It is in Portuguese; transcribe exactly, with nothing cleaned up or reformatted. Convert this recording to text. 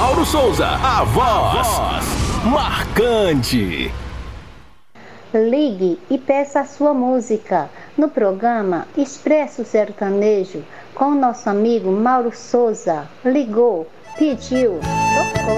Mauro Souza, a voz, a voz marcante. Ligue e peça a sua música no programa Expresso Sertanejo com nosso amigo Mauro Souza. Ligou, pediu, tocou.